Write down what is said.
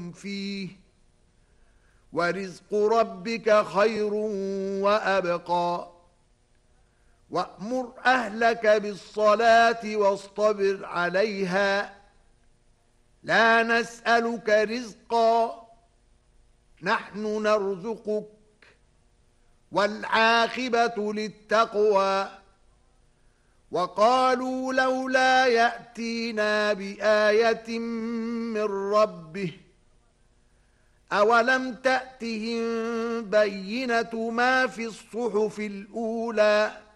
هم فيه ورزق ربك خير وأبقى وأمر أهلك بالصلاة واصطبر عليها لا نسألك رزقا نحن نرزقك والعاقبة للتقوى وقالوا لولا يأتينا بآية من ربه أولم تأتهم بينة ما في الصحف الأولى